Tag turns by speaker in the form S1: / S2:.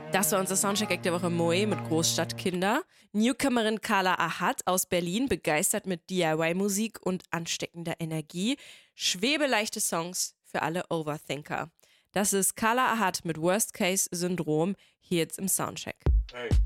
S1: Das war unser Soundcheck der Woche Moe mit Großstadtkinder. Newcomerin Carla Ahad aus Berlin, begeistert mit DIY-Musik und ansteckender Energie. Schwebeleichte Songs für alle Overthinker. Das ist Carla Ahad mit Worst Case Syndrom hier jetzt im Soundcheck.
S2: Hey.